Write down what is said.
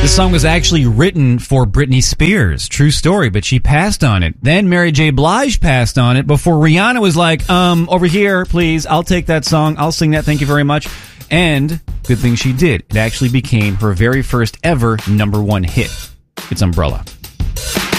The song was actually written for Britney Spears. True story, but she passed on it. Then Mary J. Blige passed on it before Rihanna was like, over here, please. I'll take that song. I'll sing that. Thank you very much. And good thing she did. It actually became her very first ever #1 hit. It's Umbrella.